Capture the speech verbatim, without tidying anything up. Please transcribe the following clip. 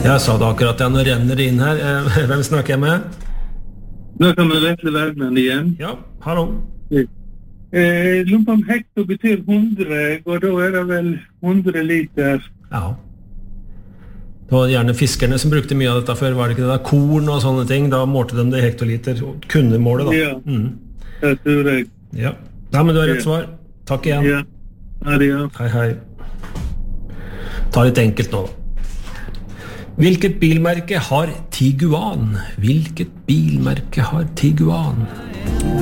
Jeg sa det akkurat, ja, nå renner det inn her. Eh, Hvem snakker jeg med? Da kan vi Vetle Wergeland igjen. Ja, hallo. Eh, lurer på om hekto betyr hundre, og da er det vel hundre liter. Ja. Det var gjerne fiskerne som brukte mye av dette før, var det ikke det da? Korn og sånne ting, da målte de det i hektoliter, og kunne måle da. Ja, mm. det tror jeg. Ja, ja men du har rett svar. Takk igjen. Ja, ha det, ja. Hei, hei. Ta litt enkelt nå da. Hvilket bilmerke har Tiguan? Hvilket bilmerke har Tiguan?